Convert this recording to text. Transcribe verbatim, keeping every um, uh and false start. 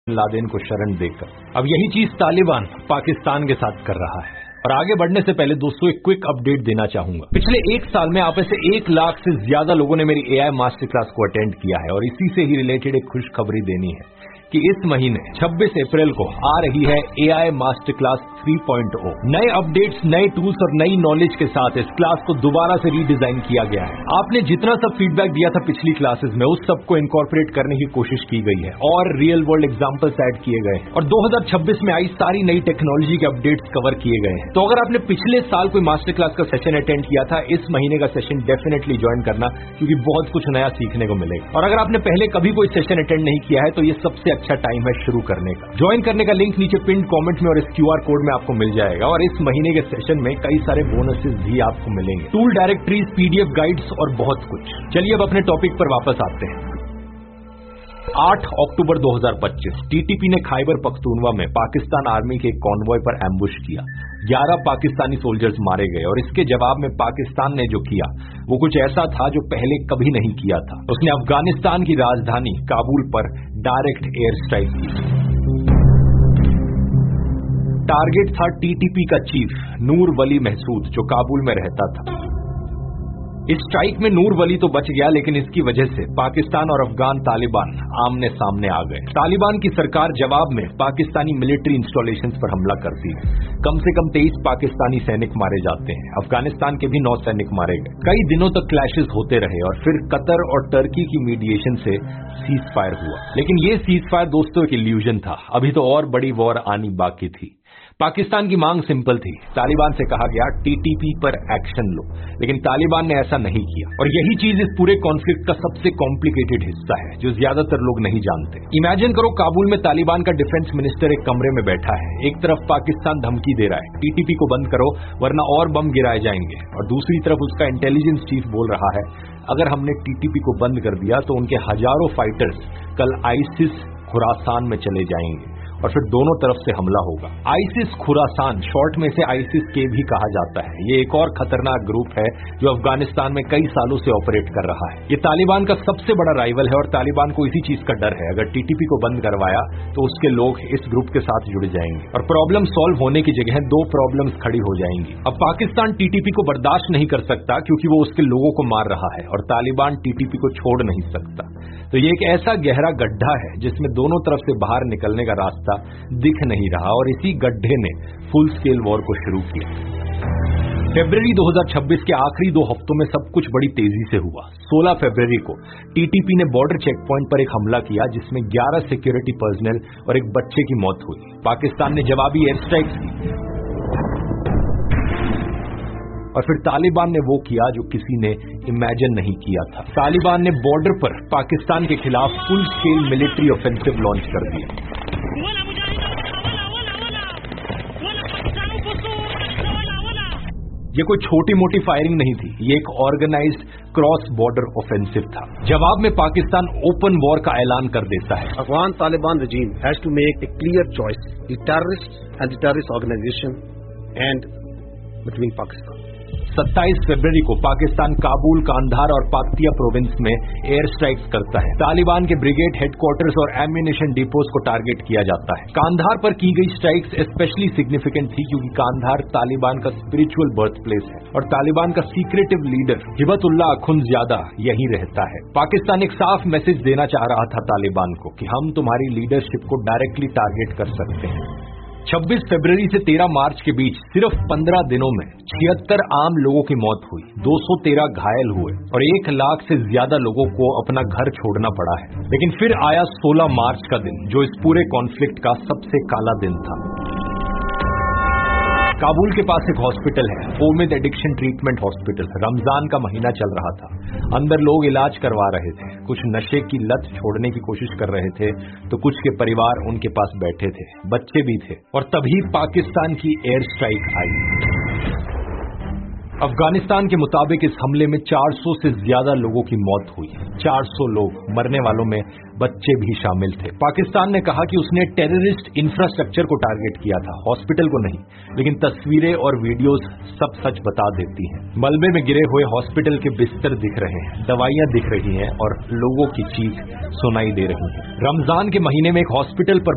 Laden को शरण देकर। अब यही चीज तालिबान पाकिस्तान के साथ कर रहा है। और आगे बढ़ने से पहले दोस्तों एक क्विक अपडेट देना चाहूंगा। पिछले एक साल में आप में से एक लाख से ज्यादा लोगों ने मेरी एआई मास्टर क्लास को अटेंड किया है और इसी से ही रिलेटेड एक खुशखबरी देनी है कि इस महीने छब्बीस अप्रैल को आ रही है AI master class three point ओ। नए अपडेट्स, नए टूल्स और नई नॉलेज के साथ इस क्लास को दोबारा से रीडिजाइन किया गया है। आपने जितना सब फीडबैक दिया था पिछली क्लासेस में, उस सबको इनकॉर्पोरेट करने की कोशिश की गई है और रियल वर्ल्ड एग्जांपल्स ऐड किए गए हैं और दो हज़ार छब्बीस में आई सारी नई टेक्नोलॉजी के अपडेट्स कवर किए गए हैं। तो अगर आपने पिछले साल कोई मास्टर क्लास का सेशन अटेंड किया था, इस महीने का सेशन डेफिनेटली ज्वाइन करना, क्योंकि बहुत कुछ नया सीखने को मिलेगा। और अगर आपने पहले कभी कोई सेशन अटेंड नहीं किया है तो ये सबसे अच्छा टाइम है शुरू करने का। ज्वाइन करने का लिंक नीचे पिन कमेंट में और इस क्यूआर कोड में आपको मिल जाएगा और इस महीने के सेशन में कई सारे बोनसेस भी आपको मिलेंगे, टूल डायरेक्टरीज, पीडीएफ गाइड्स और बहुत कुछ। चलिए अब अपने टॉपिक पर वापस आते हैं। आठ अक्टूबर दो हज़ार पच्चीस टीटीपी ने खैबर पख्तूनवा में पाकिस्तान आर्मी के एक कॉन्वॉय पर एम्बुश किया। ग्यारह पाकिस्तानी सोल्जर्स मारे गए और इसके जवाब में पाकिस्तान ने जो किया वो कुछ ऐसा था जो पहले कभी नहीं किया था। उसने अफगानिस्तान की राजधानी काबुल पर डायरेक्ट एयर स्ट्राइक की। टारगेट था टीटीपी का चीफ नूर वली महसूद जो काबुल में रहता था। इस स्ट्राइक में नूर वली तो बच गया, लेकिन इसकी वजह से पाकिस्तान और अफगान तालिबान आमने सामने आ गए। तालिबान की सरकार जवाब में पाकिस्तानी मिलिट्री इंस्टॉलेशंस पर हमला करती है। कम से कम तेईस पाकिस्तानी सैनिक मारे जाते हैं। अफगानिस्तान के भी नौ सैनिक मारे गए। कई दिनों तक क्लैशेस होते रहे और फिर कतर और टर्की की मीडिएशन से सीज फायर हुआ। लेकिन ये सीज फायर दोस्तों एक इल्यूजन था, अभी तो और बड़ी वॉर आनी बाकी थी। पाकिस्तान की मांग सिंपल थी। तालिबान से कहा गया टीटीपी पर एक्शन लो, लेकिन तालिबान ने ऐसा नहीं किया। और यही चीज इस पूरे कॉन्फ्लिक्ट का सबसे कॉम्प्लिकेटेड हिस्सा है जो ज्यादातर लोग नहीं जानते। इमेजिन करो काबुल में तालिबान का डिफेंस मिनिस्टर एक कमरे में बैठा है। एक तरफ पाकिस्तान धमकी दे रहा है टीटीपी को बंद करो वरना और बम गिराए जाएंगे, और दूसरी तरफ उसका इंटेलिजेंस चीफ बोल रहा है अगर हमने टीटीपी को बंद कर दिया तो उनके हजारों फाइटर्स कल आईसिस खुरासान में चले जाएंगे और फिर दोनों तरफ से हमला होगा। आईसिस खुरासान, शॉर्ट में से आईसिस के भी कहा जाता है, ये एक और खतरनाक ग्रुप है जो अफगानिस्तान में कई सालों से ऑपरेट कर रहा है। ये तालिबान का सबसे बड़ा राइवल है और तालिबान को इसी चीज का डर है अगर टीटीपी को बंद करवाया तो उसके लोग इस ग्रुप के साथ जुड़ जाएंगे और प्रॉब्लम सॉल्व होने की जगह दो प्रॉब्लम्स खड़ी हो जाएंगी। अब पाकिस्तान टीटीपी को बर्दाश्त नहीं कर सकता क्योंकि वो उसके लोगों को मार रहा है और तालिबान टीटीपी को छोड़ नहीं सकता। तो ये एक ऐसा गहरा गड्ढा है जिसमें दोनों तरफ से बाहर निकलने का रास्ता दिख नहीं रहा और इसी गड्ढे ने फुल स्केल वॉर को शुरू किया। फरवरी दो हज़ार छब्बीस के आखिरी दो हफ्तों में सब कुछ बड़ी तेजी से हुआ। सोलह फरवरी को टीटीपी ने बॉर्डर चेक पॉइंट पर एक हमला किया जिसमें ग्यारह सिक्योरिटी पर्सनल और एक बच्चे की मौत हुई। पाकिस्तान ने जवाबी एयर स्ट्राइक की और फिर तालिबान ने वो किया जो किसी ने इमेजिन नहीं किया था। तालिबान ने बॉर्डर पर पाकिस्तान के खिलाफ full scale military offensive launch कर दिया। ये कोई छोटी मोटी फायरिंग नहीं थी, ये एक ऑर्गेनाइज्ड क्रॉस बॉर्डर ऑफेंसिव था। जवाब में पाकिस्तान ओपन वॉर का ऐलान कर देता है। Afghan Taliban regime has to make a clear choice: the terrorists and the terrorist organization and between Pakistan. सत्ताईस फरवरी को पाकिस्तान काबुल, कांधार और पाक्तिया प्रोविंस में एयर स्ट्राइक्स करता है। तालिबान के ब्रिगेड हेडक्वार्टर्स और एम्यूनिशन डिपोज को टारगेट किया जाता है। कांधार पर की गई स्ट्राइक्स स्पेशली सिग्निफिकेंट थी क्योंकि कांधार तालिबान का स्पिरिचुअल बर्थ प्लेस है और तालिबान का सीक्रेटिव लीडर हिबतुल्लाह अखुंदज़्यादा यही रहता है। पाकिस्तान एक साफ मैसेज देना चाह रहा था तालिबान को कि हम तुम्हारी लीडरशिप को डायरेक्टली टारगेट कर सकते हैं। छब्बीस फरवरी से तेरह मार्च के बीच सिर्फ पंद्रह दिनों में छिहत्तर आम लोगों की मौत हुई, दो सौ तेरह घायल हुए और एक लाख से ज्यादा लोगों को अपना घर छोड़ना पड़ा है। लेकिन फिर आया सोलह मार्च का दिन जो इस पूरे कॉन्फ्लिक्ट का सबसे काला दिन था। काबुल के पास एक हॉस्पिटल है, Omid addiction treatment hospital. Ramzan का महीना चल रहा था, अंदर लोग इलाज करवा रहे थे, कुछ नशे की लत छोड़ने की कोशिश कर रहे थे तो कुछ के परिवार उनके पास बैठे थे, बच्चे भी थे। और तभी पाकिस्तान की एयर स्ट्राइक आई। अफगानिस्तान के मुताबिक इस हमले में चार सौ से ज्यादा लोगों की मौत हुई। चार सौ लोग, मरने वालों में बच्चे भी शामिल थे। पाकिस्तान ने कहा कि उसने टेररिस्ट इंफ्रास्ट्रक्चर को टारगेट किया था, हॉस्पिटल को नहीं, लेकिन तस्वीरें और वीडियोस सब सच बता देती हैं। मलबे में गिरे हुए हॉस्पिटल के बिस्तर दिख रहे हैं, दवाइयां दिख रही हैं और लोगों की चीख सुनाई दे रही है। रमजान के महीने में एक हॉस्पिटल पर